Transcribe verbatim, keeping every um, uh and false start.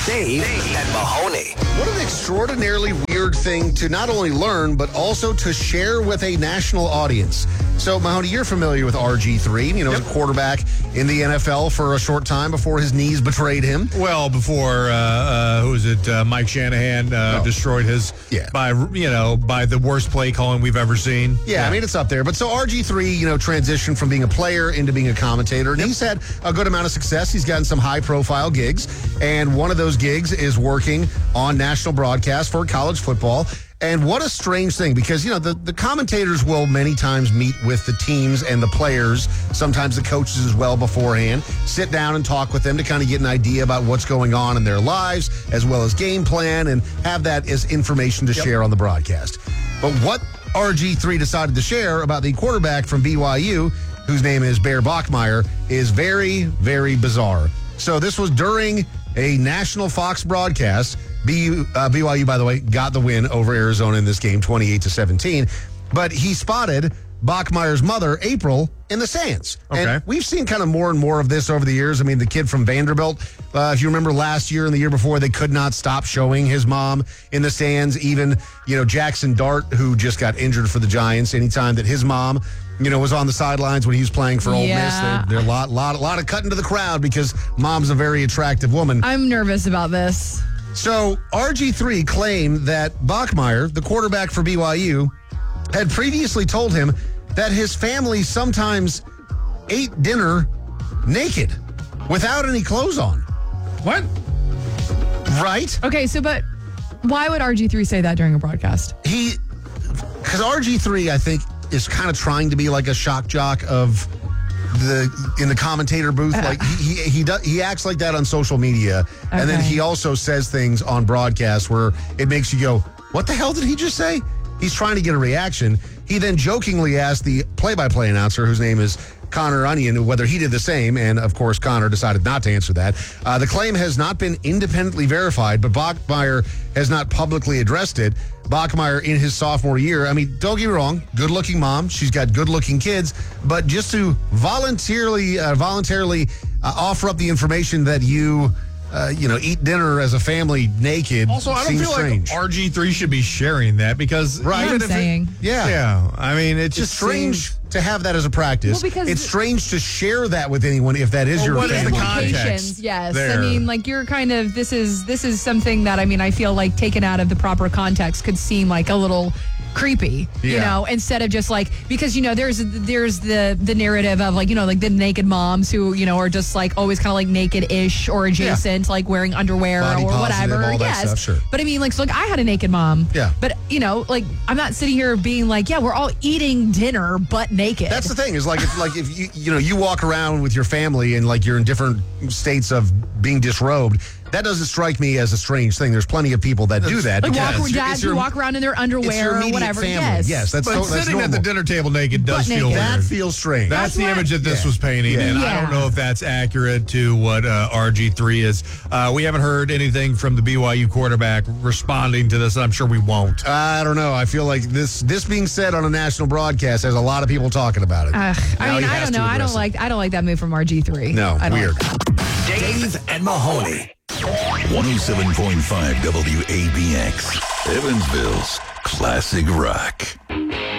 Dave and Mahoney. What an extraordinarily weird thing to not only learn, but also to share with a national audience. So, Mahoney, you're familiar with R G three. You know, yep. He was a quarterback in the N F L for a short time before his knees betrayed him. Well, before, uh, uh, who was it, uh, Mike Shanahan uh, oh. destroyed his, yeah. by, you know, by the worst play calling we've ever seen. Yeah, yeah, I mean, it's up there. But so R G three, you know, transitioned from being a player into being a commentator. And yep. he's had a good amount of success. He's gotten some high-profile gigs. And one of those gigs is working on national broadcast for college football. And what a strange thing, because, you know, the, the commentators will many times meet with the teams and the players, sometimes the coaches as well beforehand, sit down and talk with them to kind of get an idea about what's going on in their lives, as well as game plan, and have that as information to yep. share on the broadcast. But what R G three decided to share about the quarterback from B Y U, whose name is Bear Bachmeier, is very, very bizarre. So this was during a national Fox broadcast. B, uh, B Y U, by the way, got the win over Arizona in this game, twenty-eight to seventeen. But he spotted Bachmeier's mother, April, in the stands. Okay. And we've seen kind of more and more of this over the years. I mean, the kid from Vanderbilt, uh, if you remember last year and the year before, they could not stop showing his mom in the stands. Even, you know, Jackson Dart, who just got injured for the Giants, anytime that his mom, you know, was on the sidelines when he was playing for Ole yeah. Miss, they're, they're a lot, lot, lot of cutting to the crowd because mom's a very attractive woman. I'm nervous about this. So R G three claimed that Bachmeier, the quarterback for B Y U, had previously told him that his family sometimes ate dinner naked without any clothes on. What? Right? Okay, so but why would R G three say that during a broadcast? He, because R G three, I think, is kind of trying to be like a shock jock of the in the commentator booth. Like he he he, does, he acts like that on social media, okay. And then he also says things on broadcast where it makes you go, "What the hell did he just say?" He's trying to get a reaction. He then jokingly asked the play-by-play announcer, whose name is Connor Onion, whether he did the same, and of course Connor decided not to answer that. Uh, the claim has not been independently verified, but Bachmeier has not publicly addressed it. Bachmeier in his sophomore year, I mean, don't get me wrong, good-looking mom, she's got good-looking kids, but just to voluntarily, uh, voluntarily uh, offer up the information that you... Uh, you know, eat dinner as a family naked. Also, I don't seems feel strange. like R G three should be sharing that because, right? I'm saying, it, yeah, yeah. I mean, it's, it's just strange seems... to have that as a practice. Well, because it's strange to share that with anyone if that is well, your what family. Is the context yes, there? I mean, like you're kind of this is this is something that I mean I feel like taken out of the proper context could seem like a little creepy, yeah. you know, instead of just like, because, you know, there's there's the the narrative of like, you know, like the naked moms who, you know, are just like always kind of like naked-ish or adjacent, yeah. like wearing underwear Body or positive, whatever. all that yes. stuff, sure. But I mean, like, so like I had a naked mom. Yeah. But, you know, like I'm not sitting here being like, yeah, we're all eating dinner butt naked. That's the thing is like if like if you you know you walk around with your family and like you're in different states of being disrobed. That doesn't strike me as a strange thing. There's plenty of people that do that. Like walk, it's your, dads it's your, who walk around in their underwear or whatever. Family. Yes, yes, that's, but so, that's sitting normal. at the dinner table naked does Butt feel naked. weird. That feels strange. That's, That's the what, image that this yeah. was painting, yeah. and yeah. I don't know if that's accurate to what uh, R G three is. Uh, we haven't heard anything from the B Y U quarterback responding to this. I'm sure we won't. I don't know. I feel like this this being said on a national broadcast has a lot of people talking about it. Uh, I mean, I don't know. I don't like I don't like that move from R G three. No, I don't weird. Like Dave and Mahoney. one oh seven point five W A B X, Evansville's classic rock.